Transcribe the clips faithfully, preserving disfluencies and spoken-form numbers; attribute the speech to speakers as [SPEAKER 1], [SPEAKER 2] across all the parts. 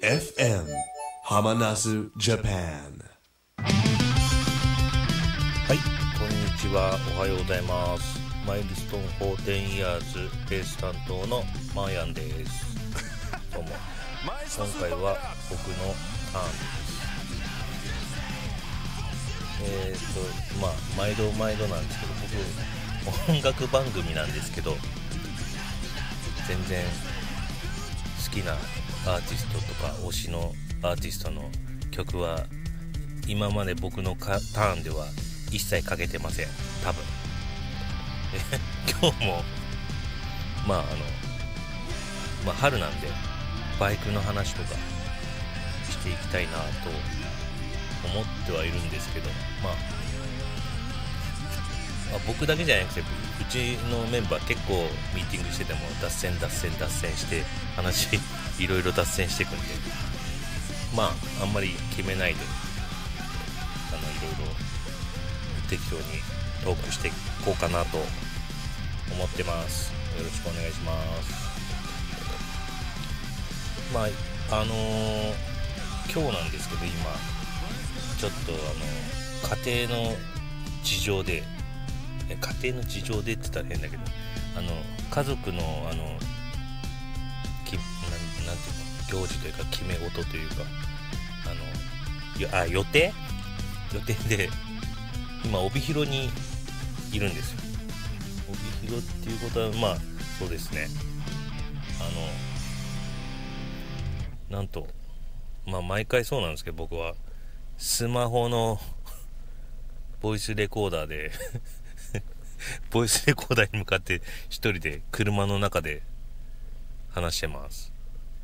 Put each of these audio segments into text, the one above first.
[SPEAKER 1] エフエム Hamanasu Japan。
[SPEAKER 2] はい、こんにちは、おはようございます。マイルストーンフォーテンイヤーズベース担当のマーヤンです。どうも。今回は僕のターンです。えーとまあ毎度毎度なんですけど、僕音楽番組なんですけど、全然好きなアーティストとか推しのアーティストの曲は今まで僕のターンでは一切かけてません、多分。今日もまああのまあ春なんでバイクの話とかしていきたいなと思ってはいるんですけど、まあ、まあ、僕だけじゃなくてうちのメンバー結構ミーティングしてても脱線脱線脱線して話いろいろ脱線していくんで、まああんまり決めないであのいろいろ適当にトークしていこうかなと思ってます。よろしくお願いします。まああのー、今日なんですけど、今ちょっとあの家庭の事情で家庭の事情でって言ったら変だけど、あの家族のあのきな ん, なんていうの行事というか決め事というか、あのよあ予定予定で今帯広にいるんですよ。帯広っていうことはまあそうですね、あのなんとまあ毎回そうなんですけど、僕はスマホのボイスレコーダーでボイスレコーダーに向かって一人で車の中で話してます。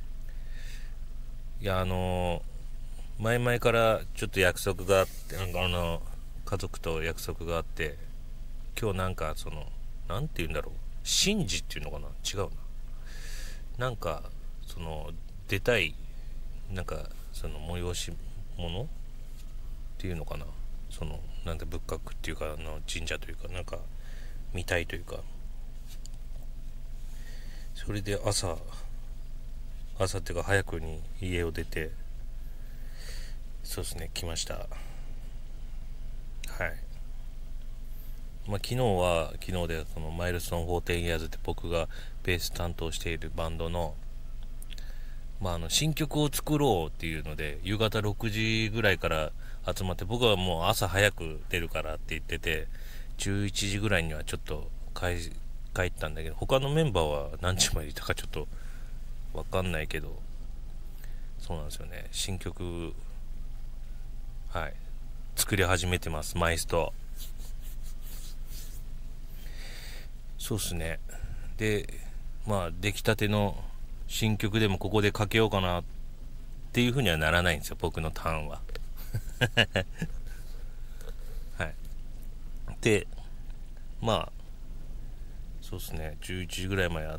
[SPEAKER 2] いやあのー、前々からちょっと約束があって、なんかあの家族と約束があって、今日なんかそのなんて言うんだろう、神事っていうのかな、違うな、なんかその出たいなんかその催し物っていうのかな、そのなんて仏閣っていうか、あの神社というかなんか見たいというか、それで朝朝っていうか早くに家を出て、そうですね来ました。はい。まあ昨日は昨日でそのマイルストーンフォーテンイヤーズって僕がベース担当しているバンドのまああの新曲を作ろうっていうので、夕方ろくじぐらいから集まって、僕はもう朝早く出るからって言ってて、じゅういちじぐらいにはちょっと帰帰ったんだけど、他のメンバーは何時までいたかちょっとわかんないけど、そうなんですよね、新曲はい作り始めてます、マイスト。そうっすね。でまあ出来たての新曲でもここでかけようかなっていう風にはならないんですよ、僕のターンは。はいでまあそうですね、じゅういちじぐらいまであって、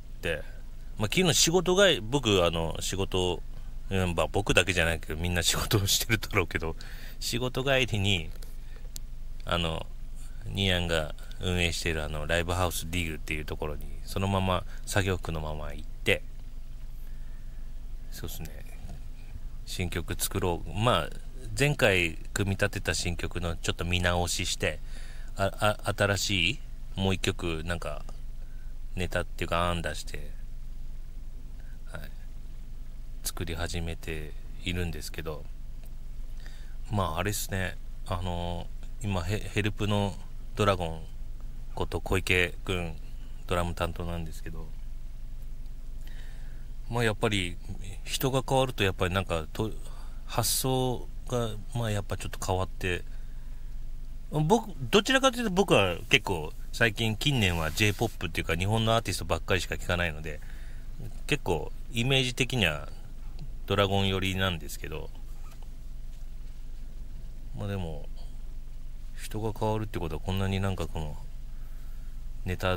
[SPEAKER 2] まあ昨日仕事が僕あの仕事、うん、まあ僕だけじゃないけどみんな仕事をしてるだろうけど、仕事帰りにあのニアンが運営しているあのライブハウスディグっていうところにそのまま作業服のまま行って、そうですね新曲作ろう、まあ前回組み立てた新曲のちょっと見直しして、ああ新しいもう一曲なんかネタっていうか案出して、はい、作り始めているんですけど、まああれですね、あのー、今 ヘ, ヘルプのドラゴンこと小池くんドラム担当なんですけど、まあやっぱり人が変わるとやっぱりなんかと発想がまあやっぱちょっと変わって、僕どちらかというと僕は結構最近近年は J-ポップ っていうか日本のアーティストばっかりしか聴かないので、結構イメージ的にはドラゴン寄りなんですけど、まあでも人が変わるってことはこんなになんかこのネタ